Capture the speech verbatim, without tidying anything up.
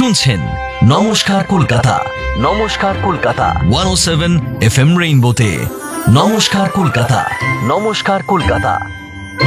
শুনছেন নমস্কার কলকাতা, নমস্কার কলকাতা একশো সাত এফ এম রেইনবোতে। নমস্কার কলকাতা, নমস্কার কলকাতা।